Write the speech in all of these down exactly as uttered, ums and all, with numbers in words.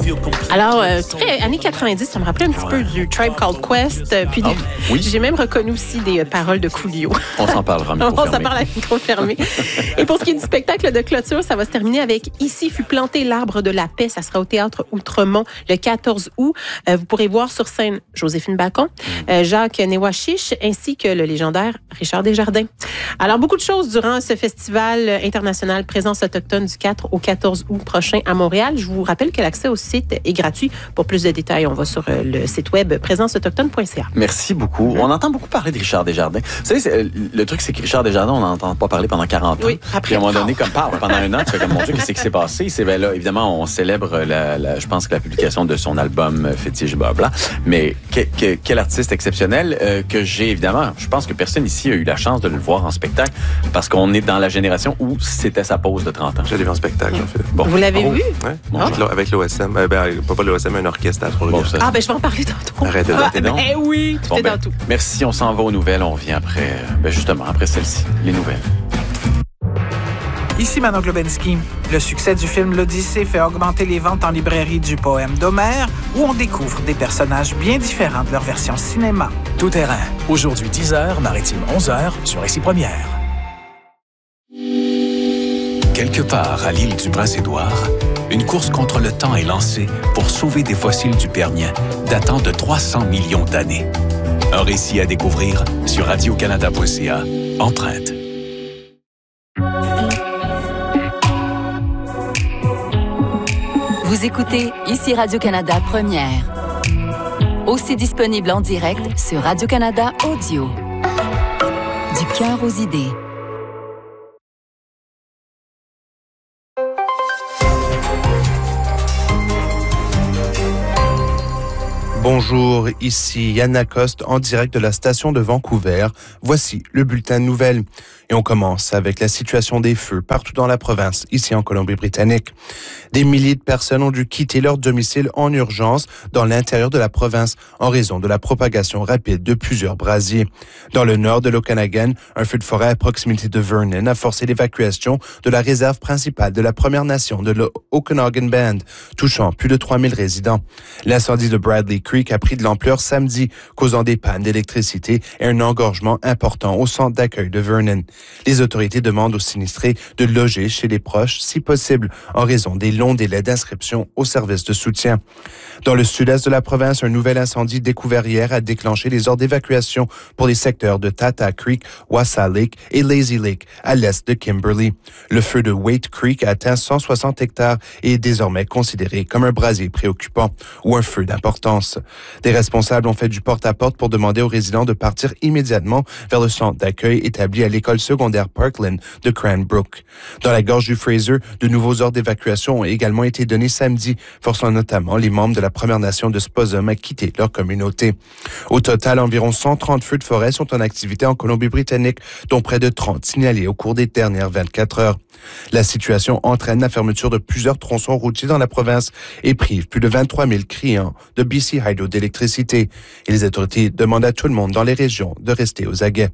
Alors, euh, très années quatre-vingt-dix, ça me rappelait un petit peu du Tribe Called Quest. Euh, puis des, ah, oui. J'ai même reconnu aussi des euh, paroles de Coolio. On s'en parlera, micro On s'en parle à micro fermé. Et pour ce qui est du spectacle de clôture, ça va se terminer avec « Ici fut planté l'arbre de la paix ». Ça sera au Théâtre Outremont le quatorze août. Euh, vous pourrez voir sur scène Joséphine Bacon, euh, Jacques Newachiche, ainsi que le légendaire Richard Desjardins. Alors, beaucoup de choses durant ce festival international Présence autochtone du quatre au quatorze août prochain à Montréal. Je vous rappelle que l'accès au site est gratuit. Pour plus de détails, on va sur le site web présence autochtone point c a. Merci beaucoup. On entend beaucoup parler de Richard Desjardins. Vous savez, c'est, le truc, c'est que Richard Desjardins, on n'en entend pas parler pendant quarante ans. Oui, après. Puis à un moment donné, comme parle pendant un an, tu fais comme, mon Dieu, qu'est-ce qui s'est passé? C'est, ben là, évidemment, on célèbre, la, la, je pense que la publication de son album Fétiche Blanc. Mais que, que, quel artiste exceptionnel euh, que j'ai, évidemment. Je pense que personne ici a eu la chance de le voir en spectacle parce qu'on est dans la génération où c'était sa pause de trente ans. Je l'ai vu en spectacle, en fait. Bon. Vous l'avez oh, vu? Ouais. Bon, oh. Avec l'O S M. Euh, ben, pas l'O S M, mais un orchestre à Trois-Rivières. Bon, ah, ben, je vais en parler tantôt. Arrêtez ah, de ben, ben, oui, tout bon, est ben, dans tout. Merci, on s'en va aux nouvelles. On revient après, ben, justement, après celle-ci, les nouvelles. Ici Manon Globensky. Le succès du film L'Odyssée fait augmenter les ventes en librairie du poème d'Homère, où on découvre des personnages bien différents de leur version cinéma. Tout terrain. Aujourd'hui dix heures, maritime onze heures, sur Ici Première. Quelque part à l'île du Prince-Édouard, une course contre le temps est lancée pour sauver des fossiles du Permien datant de trois cents millions d'années. Un récit à découvrir sur radio canada point c a. Empreinte. Vous écoutez Ici Radio-Canada Première. Aussi disponible en direct sur Radio-Canada Audio. Du cœur aux idées. Bonjour, ici Yann Lacoste en direct de la station de Vancouver. Voici le bulletin de nouvelles. Et on commence avec la situation des feux partout dans la province, ici en Colombie-Britannique. Des milliers de personnes ont dû quitter leur domicile en urgence dans l'intérieur de la province en raison de la propagation rapide de plusieurs brasiers. Dans le nord de l'Okanagan, un feu de forêt à proximité de Vernon a forcé l'évacuation de la réserve principale de la Première Nation de l'Okanagan Band, touchant plus de trois mille résidents. L'incendie de Bradley Creek a pris de l'ampleur samedi, causant des pannes d'électricité et un engorgement important au centre d'accueil de Vernon. Les autorités demandent aux sinistrés de loger chez les proches, si possible, en raison des longs délais d'inscription au service de soutien. Dans le sud-est de la province, un nouvel incendie découvert hier a déclenché les ordres d'évacuation pour les secteurs de Tata Creek, Wassa Lake et Lazy Lake, à l'est de Kimberley. Le feu de Waite Creek atteint cent soixante hectares et est désormais considéré comme un brasier préoccupant ou un feu d'importance. Des responsables ont fait du porte-à-porte pour demander aux résidents de partir immédiatement vers le centre d'accueil établi à l'école secondaire Parkland de Cranbrook. Dans la gorge du Fraser, de nouveaux ordres d'évacuation ont également été donnés samedi, forçant notamment les membres de la Première Nation de Sposum à quitter leur communauté. Au total, environ cent trente feux de forêt sont en activité en Colombie-Britannique, dont près de trente signalés au cours des dernières vingt-quatre heures. La situation entraîne la fermeture de plusieurs tronçons routiers dans la province et prive plus de vingt-trois mille clients de B C Hydro d'électricité. Et les autorités demandent à tout le monde dans les régions de rester aux aguets.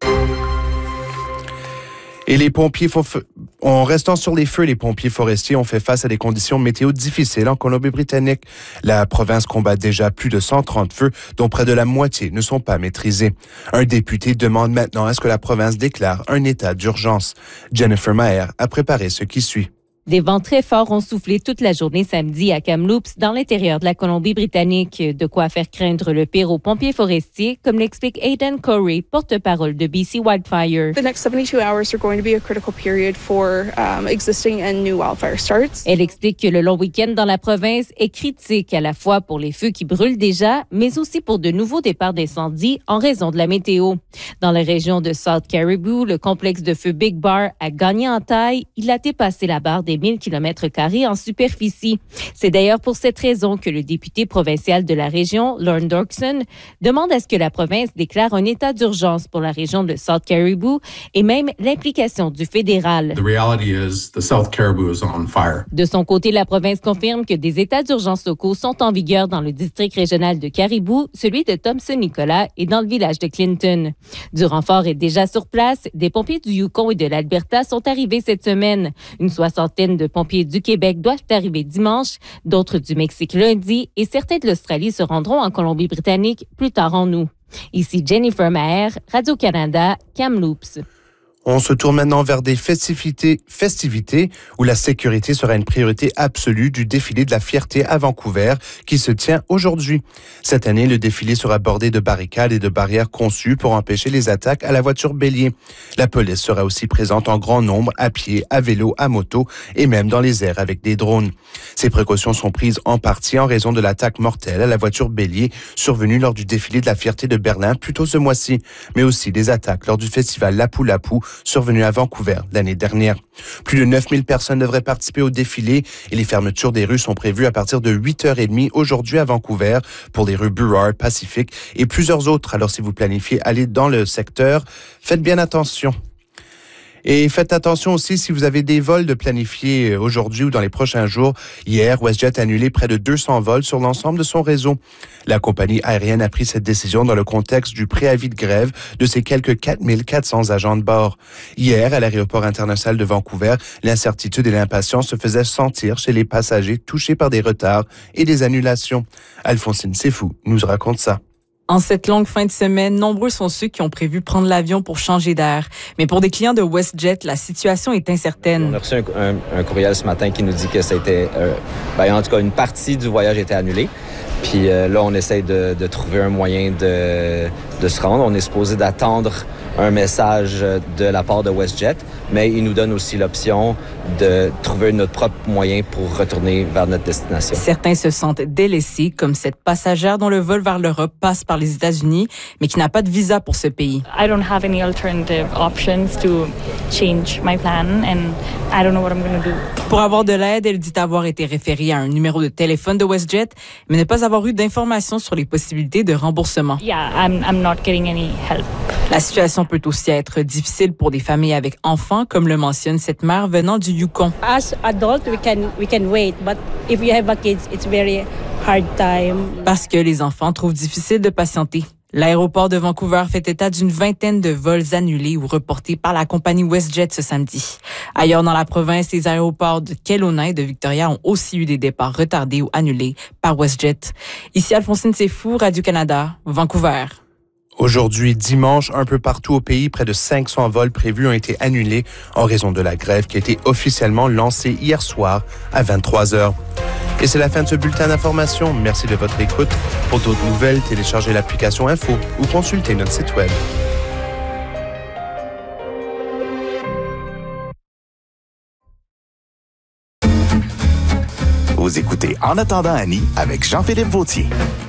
Et les pompiers, font f... en restant sur les feux, les pompiers forestiers ont fait face à des conditions météo difficiles en Colombie-Britannique. La province combat déjà plus de cent trente feux, dont près de la moitié ne sont pas maîtrisés. Un député demande maintenant à ce que la province déclare un état d'urgence. Jennifer Maher a préparé ce qui suit. Des vents très forts ont soufflé toute la journée samedi à Kamloops, dans l'intérieur de la Colombie-Britannique. De quoi faire craindre le pire aux pompiers forestiers, comme l'explique Aidan Corey, porte-parole de B C Wildfire. The next seventy-two hours are going to be a critical period for um, existing and new wildfire starts. Elle explique que le long week-end dans la province est critique à la fois pour les feux qui brûlent déjà, mais aussi pour de nouveaux départs d'incendie en raison de la météo. Dans la région de South Caribou, le complexe de feu Big Bar a gagné en taille. Il a dépassé la barre des mille kilomètres carrés en superficie. C'est d'ailleurs pour cette raison que le député provincial de la région, Lorne Dorkson, demande à ce que la province déclare un état d'urgence pour la région de South Caribou et même l'implication du fédéral. The reality is the South Caribou is on fire. De son côté, la province confirme que des états d'urgence locaux sont en vigueur dans le district régional de Caribou, celui de Thompson-Nicolas et dans le village de Clinton. Du renfort est déjà sur place. Des pompiers du Yukon et de l'Alberta sont arrivés cette semaine. Une soixantaine centaine de pompiers du Québec doivent arriver dimanche, d'autres du Mexique lundi et certains de l'Australie se rendront en Colombie-Britannique plus tard en août. Ici Jennifer Maher, Radio-Canada, Kamloops. On se tourne maintenant vers des festivités, festivités où la sécurité sera une priorité absolue du défilé de la fierté à Vancouver qui se tient aujourd'hui. Cette année, le défilé sera bordé de barricades et de barrières conçues pour empêcher les attaques à la voiture bélier. La police sera aussi présente en grand nombre à pied, à vélo, à moto et même dans les airs avec des drones. Ces précautions sont prises en partie en raison de l'attaque mortelle à la voiture bélier survenue lors du défilé de la fierté de Berlin plus tôt ce mois-ci, mais aussi des attaques lors du festival Lapu-Lapu survenu à Vancouver l'année dernière. Plus de neuf mille personnes devraient participer au défilé et les fermetures des rues sont prévues à partir de huit heures trente aujourd'hui à Vancouver pour les rues Burrard, Pacific et plusieurs autres. Alors si vous planifiez aller dans le secteur, faites bien attention. Et faites attention aussi si vous avez des vols de planifier aujourd'hui ou dans les prochains jours. Hier, WestJet a annulé près de deux cents vols sur l'ensemble de son réseau. La compagnie aérienne a pris cette décision dans le contexte du préavis de grève de ses quelques quatre mille quatre cents agents de bord. Hier, à l'aéroport international de Vancouver, l'incertitude et l'impatience se faisaient sentir chez les passagers touchés par des retards et des annulations. Alphonsine Sefou nous raconte ça. En cette longue fin de semaine, nombreux sont ceux qui ont prévu prendre l'avion pour changer d'air. Mais pour des clients de WestJet, la situation est incertaine. On a reçu un, un, un courriel ce matin qui nous dit que ça a été, euh, ben en tout cas, une partie du voyage était annulée. Puis euh, là, on essaie de, de trouver un moyen de, de se rendre. On est supposé d'attendre un message de la part de WestJet, mais il nous donne aussi l'option de trouver notre propre moyen pour retourner vers notre destination. Certains se sentent délaissés, comme cette passagère dont le vol vers l'Europe passe par les États-Unis, mais qui n'a pas de visa pour ce pays. I don't have any alternative options to change my plan and I don't know what I'm going to do. Pour avoir de l'aide, elle dit avoir été référée à un numéro de téléphone de WestJet, mais ne pas avoir eu d'informations sur les possibilités de remboursement. Yeah, I'm, I'm not getting any help. La situation peut aussi être difficile pour des familles avec enfants, comme le mentionne cette mère venant du Yukon. As adults, we can we can wait, but if you have a kids, it's very hard time. Parce que les enfants trouvent difficile de patienter. L'aéroport de Vancouver fait état d'une vingtaine de vols annulés ou reportés par la compagnie WestJet ce samedi. Ailleurs dans la province, les aéroports de Kelowna et de Victoria ont aussi eu des départs retardés ou annulés par WestJet. Ici Alphonsine Sefou, Radio-Canada, Vancouver. Aujourd'hui, dimanche, un peu partout au pays, près de cinq cents vols prévus ont été annulés en raison de la grève qui a été officiellement lancée hier soir à vingt-trois heures. Et c'est la fin de ce bulletin d'information. Merci de votre écoute. Pour d'autres nouvelles, téléchargez l'application Info ou consultez notre site Web. Vous écoutez En attendant Annie avec Jean-Philippe Vautier.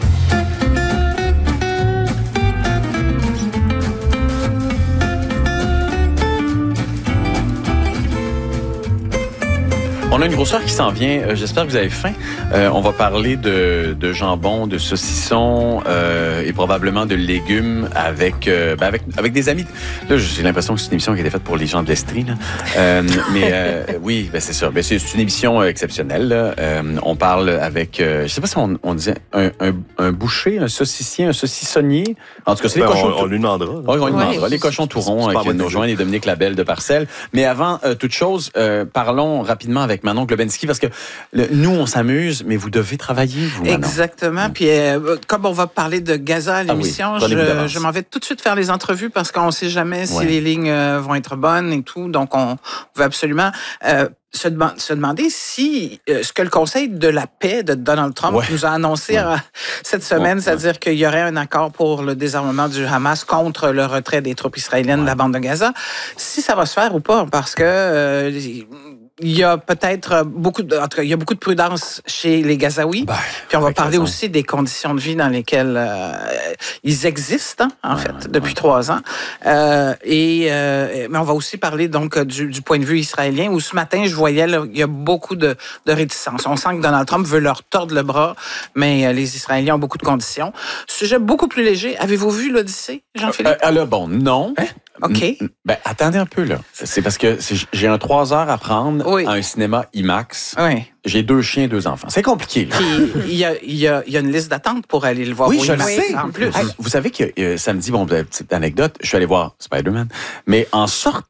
On a une grosseur qui s'en vient. Euh, j'espère que vous avez faim. Euh, on va parler de, de jambon, de saucisson euh, et probablement de légumes avec, euh, ben avec avec des amis. Là, j'ai l'impression que c'est une émission qui a été faite pour les gens de l'Estrie. Là. Euh, mais euh, oui, ben c'est ça. Ben c'est, c'est une émission exceptionnelle. Là. Euh, on parle avec, euh, je sais pas si on, on disait un, un, un boucher, un saucissier, un saucissonnier. En tout cas, c'est ben, les cochons. On, on lui demandera. Oui, on lui demandera. Ouais. Les cochons tout ronds qui nous rejoignent et Dominique Labelle de Parcelles. Mais avant euh, toute chose, euh, parlons rapidement avec Manon Globensky, parce que le, nous, on s'amuse, mais vous devez travailler, vous, Manon. Exactement. Puis, euh, comme on va parler de Gaza à l'émission, ah oui, je, je m'en vais tout de suite faire les entrevues parce qu'on ne sait jamais si ouais. les lignes euh, vont être bonnes et tout. Donc, on veut absolument euh, se, dem- se demander si euh, ce que le Conseil de la paix de Donald Trump ouais. nous a annoncé ouais. euh, cette semaine, ouais. c'est-à-dire ouais. qu'il y aurait un accord pour le désarmement du Hamas contre le retrait des troupes israéliennes ouais. de la bande de Gaza, si ça va se faire ou pas, parce que... Euh, il y a peut-être beaucoup de, en tout cas, il y a beaucoup de prudence chez les Gazaouis. Ben, puis on va parler raison. aussi des conditions de vie dans lesquelles euh, ils existent, hein, en ouais, fait, ouais, depuis ouais. trois ans. Euh, et euh, mais on va aussi parler donc du, du point de vue israélien. Où ce matin, je voyais là, il y a beaucoup de, de réticence. On sent que Donald Trump veut leur tordre le bras, mais euh, les Israéliens ont beaucoup de conditions. Sujet beaucoup plus léger. Avez-vous vu l'Odyssée, Jean-Philippe? Euh, alors bon, non. Hein? OK. Ben, attendez un peu, là. C'est parce que c'est, j'ai un trois heures à prendre oui. à un cinéma IMAX. Oui. J'ai deux chiens, deux enfants. C'est compliqué, là. Puis, il y a, il y a, il y a une liste d'attente pour aller le voir oui, au je IMAX, le sais. en plus. Vous, vous savez que euh, samedi, bon, petite anecdote, je suis allé voir Spider-Man, mais en sortant,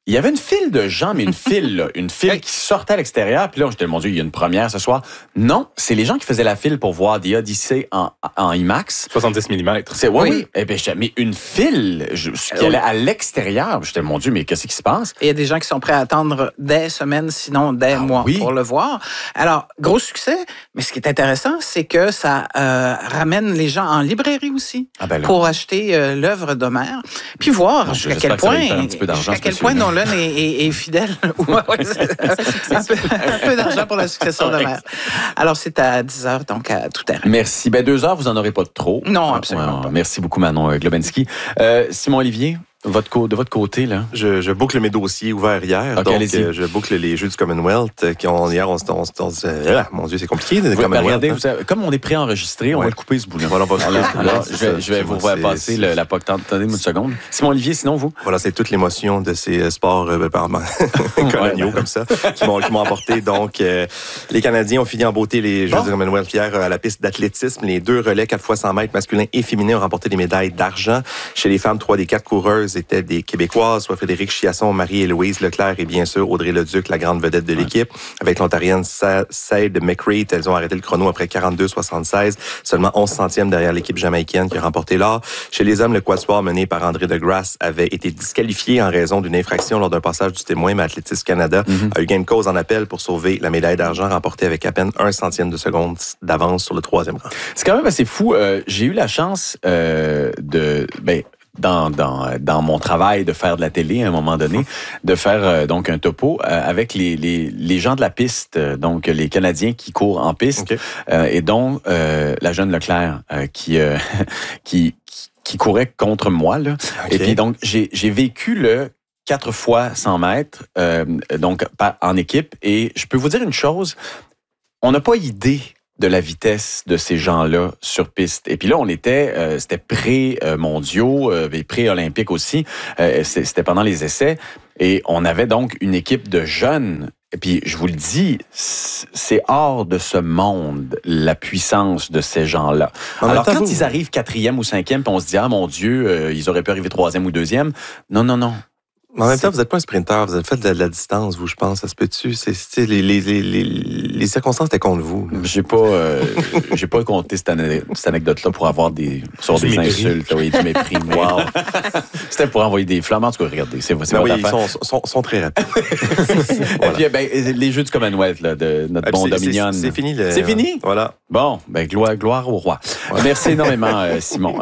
il y avait une file de gens, mais une file, là, une file qui sortait à l'extérieur. Puis là, j'étais, mon Dieu, il y a une première ce soir. Non, c'est les gens qui faisaient la file pour voir The Odyssey en, en IMAX. soixante-dix millimètres. C'est, oui, oui. Eh bien, j'étais, mais une file je, qui oui. allait à l'extérieur. J'étais, mon Dieu, mais qu'est-ce qui se passe? Et il y a des gens qui sont prêts à attendre des semaines, sinon des ah, mois oui. pour le voir. Alors, gros succès. Mais ce qui est intéressant, c'est que ça euh, ramène les gens en librairie aussi ah ben pour acheter euh, l'œuvre d'Homère. Puis voir non, jusqu'à quel point, jusqu'à quel point Nolan est, est, est fidèle. ouais, un, peu, un peu d'argent pour la succession d'Homère. Alors, c'est à dix heures, donc à tout arrêt. Merci. Ben, deux heures, vous n'en aurez pas trop. Non, absolument ouais, pas. Merci beaucoup, Manon Globensky. Euh, Simon-Olivier? Votre, de votre côté, là? Je, je boucle mes dossiers ouverts hier. Okay, donc, euh, je boucle les Jeux du Commonwealth euh, qui ont, hier, on se dit, ah, mon Dieu, c'est compliqué. Oui, ben regardez, hein. vous avez, comme on est préenregistré, on ouais. va le couper, ce bout-là. Voilà, alors, alors, alors je vais, je vais vous repasser le, la P O C. Attendez-moi une seconde. Simon-Olivier, sinon, vous? Voilà, c'est toute l'émotion de ces sports euh, coloniaux ouais, comme ça qui m'ont, qui m'ont emporté. Donc, euh, les Canadiens ont fini en beauté les Jeux bon. du Commonwealth hier à la piste d'athlétisme. Les deux relais quatre fois cent mètres masculins et féminins ont remporté des médailles d'argent. Chez les femmes, trois des quatre coureuses étaient des Québécois, soit Frédéric Chiasson, Marie-Héloïse Leclerc et bien sûr Audrey Leduc, la grande vedette de l'équipe. Ouais. Avec l'Ontarienne Saïd McRae, elles ont arrêté le chrono après quarante-deux soixante-seize, seulement onze centièmes derrière l'équipe jamaïcaine qui a remporté l'or. Chez les hommes, le quatuor mené par André Degrasse avait été disqualifié en raison d'une infraction lors d'un passage du témoin, mais Athlétisme Canada mm-hmm. a eu gain de cause en appel pour sauver la médaille d'argent remportée avec à peine un centième de seconde d'avance sur le troisième rang. C'est quand même assez fou. Euh, j'ai eu la chance euh, de... Ben, Dans, dans, dans mon travail de faire de la télé à un moment donné, de faire euh, donc un topo euh, avec les, les, les gens de la piste, euh, donc les Canadiens qui courent en piste, okay. euh, et dont euh, la jeune Leclerc euh, qui, euh, qui qui courait contre moi là. Okay. Et puis donc j'ai j'ai vécu le quatre fois cent mètres euh, donc en équipe, et je peux vous dire une chose, on n'a pas idée de la vitesse de ces gens-là sur piste. Et puis là, on était, euh, c'était pré-mondiaux, euh, et pré-olympiques aussi. Euh, c'était pendant les essais. Et on avait donc une équipe de jeunes. Et puis, je vous le dis, c'est hors de ce monde, la puissance de ces gens-là. En Alors, quand vous... ils arrivent quatrième ou cinquième, puis on se dit, ah mon Dieu, euh, ils auraient pu arriver troisième ou deuxième. Non, non, non. Mais en même temps, vous n'êtes pas un sprinter, vous avez fait de la, de la distance, vous, je pense. Ça se peut-tu? C'est, c'est, les, les, les, les circonstances étaient contre vous. J'ai pas, euh, j'ai pas compté cette, ane- cette anecdote-là pour avoir des, sur du des mépris. Insultes, oui, du mépris. Wow. C'était pour envoyer des flammes. En tout cas, regardez, c'est, c'est ben votre oui, affaire. Ils sont, sont, sont très rapides. Voilà. Et puis, ben, les Jeux du Commonwealth, là, de notre ah, bon c'est, Dominion. C'est, c'est fini. Le... C'est fini? Voilà. Bon, ben, gloire, gloire au roi. Ouais. Merci énormément, euh, Simon.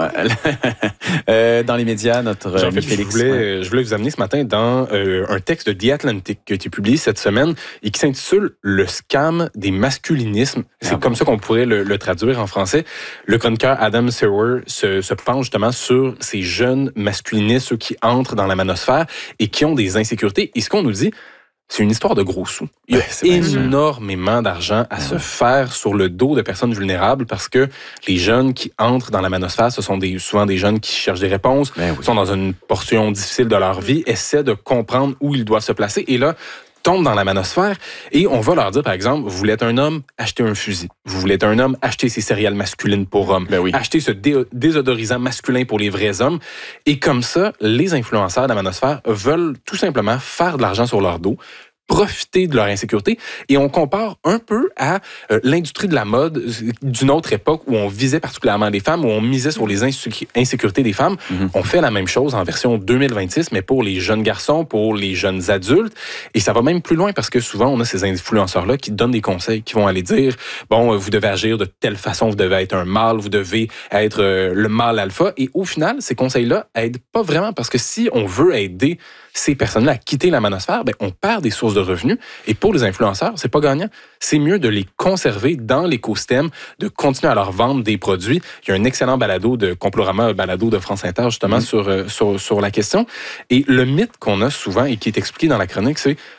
euh, dans les médias, notre ami Félix. Je voulais, ouais. je voulais vous amener ce matin dans euh, un texte de The Atlantic qui a été publié cette semaine et qui s'intitule « Le scam des masculinismes ». C'est ah comme bon. ça qu'on pourrait le, le traduire en français. Le chroniqueur Adam Serwer se, se penche justement sur ces jeunes masculinistes, ceux qui entrent dans la manosphère et qui ont des insécurités. Et ce qu'on nous dit, c'est une histoire de gros sous. Il y a ouais, énormément d'argent à ouais. se faire sur le dos de personnes vulnérables parce que les jeunes qui entrent dans la manosphère, ce sont des, souvent des jeunes qui cherchent des réponses, oui. sont dans une portion difficile de leur vie, essaient de comprendre où ils doivent se placer. Et là, tombent dans la manosphère et on va leur dire, par exemple, vous voulez être un homme, achetez un fusil. Vous voulez être un homme, achetez ces céréales masculines pour hommes. Ben oui. Achetez ce dé- désodorisant masculin pour les vrais hommes. Et comme ça, les influenceurs de la manosphère veulent tout simplement faire de l'argent sur leur dos, profiter de leur insécurité. Et on compare un peu à euh, l'industrie de la mode d'une autre époque où on visait particulièrement les femmes, où on misait sur les insécu- insécurités des femmes. Mm-hmm. On fait la même chose en version deux mille vingt-six, mais pour les jeunes garçons, pour les jeunes adultes. Et ça va même plus loin parce que souvent, on a ces influenceurs-là qui donnent des conseils, qui vont aller dire, bon, vous devez agir de telle façon, vous devez être un mâle, vous devez être euh, le mâle alpha. Et au final, ces conseils-là aident pas vraiment parce que si on veut aider ces personnes-là à quitter la manosphère, ben, on perd des sources de revenus. Et pour les influenceurs, c'est pas gagnant. C'est mieux de les conserver dans l'écosystème, de continuer à leur vendre des produits. Il y a un excellent balado de Complorama, un balado de France Inter, justement, mmh. sur, sur, sur la question. Et le mythe qu'on a souvent et qui est expliqué dans la chronique, c'est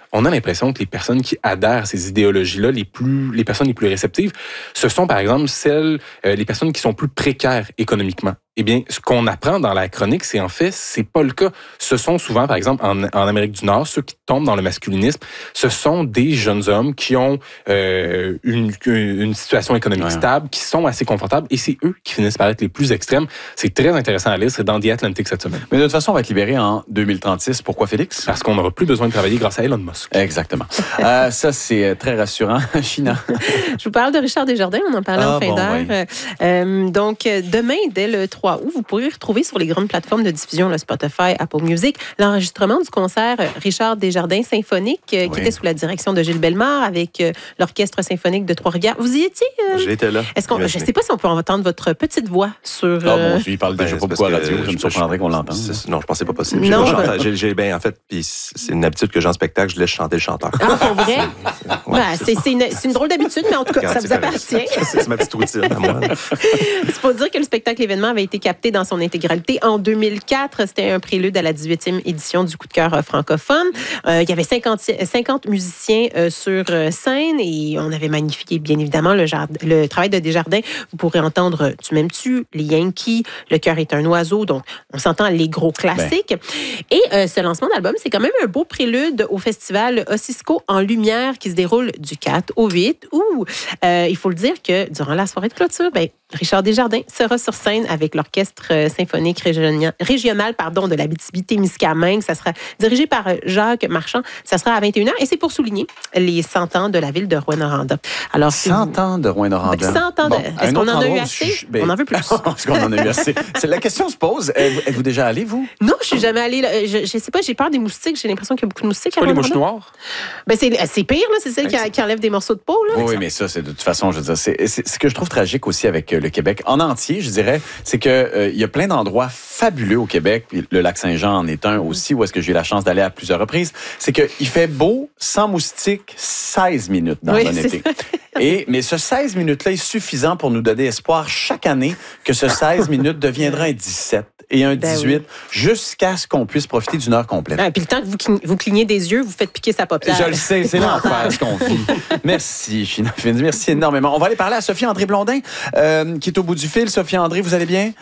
on a l'impression que les personnes qui adhèrent à ces idéologies-là, les plus, les personnes les plus réceptives, ce sont par exemple celles, euh, les personnes qui sont plus précaires économiquement. Eh bien, ce qu'on apprend dans la chronique, c'est en fait, c'est pas le cas. Ce sont souvent, par exemple, en, en Amérique du Nord, ceux qui tombent dans le masculinisme, ce sont des jeunes hommes qui ont euh, une, une situation économique ouais. stable, qui sont assez confortables, et c'est eux qui finissent par être les plus extrêmes. C'est très intéressant à lire, c'est dans The Atlantic cette semaine. Mais de toute façon, on va être libéré en deux mille trente-six. Pourquoi, Félix? Parce qu'on n'aura plus besoin de travailler grâce à Elon Musk. Exactement. euh, ça, c'est très rassurant. China. Je vous parle de Richard Desjardins, on en parlait ah, en fin bon, d'heure. Ouais. Euh, donc, demain, dès le trois août, vous pourrez retrouver sur les grandes plateformes de diffusion, le Spotify, Apple Music, l'enregistrement du concert Richard Desjardins symphonique, oui. qui était sous la direction de Gilles Bellemare avec euh, l'Orchestre symphonique de Trois-Rivières. Vous y étiez? Euh? J'étais là. Est-ce qu'on, je ne sais pas si on peut entendre votre petite voix sur... Euh... Ah bon, il parle déjà ben, pas beaucoup à la radio. Je me surprendrais qu'on l'entende. Non, je pense que c'est pas possible. Non, j'ai, ben... j'ai, j'ai, ben, en fait, puis c'est une habitude que j'ai en spectacle, je laisse chanter le chanteur. Ah, pour vrai? Ouais, ouais, c'est, c'est, une, c'est une drôle d'habitude, mais en tout cas, Regarde, ça vous appartient. C'est, c'est ma petite routine à moi. Il faut dire que le spectacle événement avait été capté dans son intégralité en deux mille quatre. C'était un prélude à la dix-huitième édition du Coup de cœur francophone. Euh, il y avait cinquante, cinquante musiciens euh, sur scène et on avait magnifié, bien évidemment, le, jardin, le travail de Desjardins. Vous pourrez entendre Tu m'aimes-tu, les Yankees, Le cœur est un oiseau. Donc, on s'entend les gros classiques. Ben. Et euh, ce lancement d'album, c'est quand même un beau prélude au festival Ossisco en lumière qui se déroule du quatre au huit où, euh, il faut le dire que durant la soirée de clôture, ben, Richard Desjardins sera sur scène avec l'Orchestre symphonique régional, régional pardon, de l'Abitibi-Témiscamingue. Ça sera dirigé par Jacques Marchand. Ça sera à vingt et une heures et c'est pour souligner les cent ans de la ville de Rouyn-Noranda. Alors, cent vous... ans de Rouyn-Noranda. Ben, cent ans de... Bon, Est-ce qu'on en a eu assez? Je... Ben... On en veut plus. Est-ce qu'on en a eu assez? C'est la question se pose. Êtes-vous déjà allé, vous? Non, je suis jamais allée. Je, je sais pas, j'ai peur des moustiques. J'ai l'impression qu'il y a beaucoup de moustiques. C'est pas les mouches noires? Ben, c'est, c'est pire, là. C'est celle ben, qui, qui enlève des morceaux de peau, là. Oui, mais ça, c'est de toute façon, je veux dire, c'est, c'est ce que je trouve tragique aussi avec le Québec en entier, je dirais, c'est que euh, il y a plein d'endroits fabuleux au Québec. Le lac Saint-Jean en est un aussi, où est-ce que j'ai eu la chance d'aller à plusieurs reprises. C'est qu'il fait beau, sans moustiques, seize minutes dans oui, un été. Et, mais ce seize minutes-là est suffisant pour nous donner espoir chaque année que ce seize minutes deviendra un dix-sept et un dix-huit, ben oui. jusqu'à ce qu'on puisse profiter d'une heure complète. Ah, puis le temps que vous, vous clignez des yeux, vous faites piquer sa paupière. Je le sais, c'est l'enfer ce qu'on vit. Merci, China Finis, merci énormément. On va aller parler à Sophie-André Blondin, euh, qui est au bout du fil. Sophie-André, vous allez bien?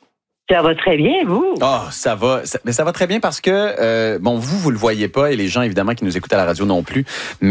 Ça va très bien, vous? Ah, oh, ça va. Ça, mais ça va très bien parce que, euh, bon, vous, vous le voyez pas et les gens, évidemment, qui nous écoutent à la radio non plus. Mais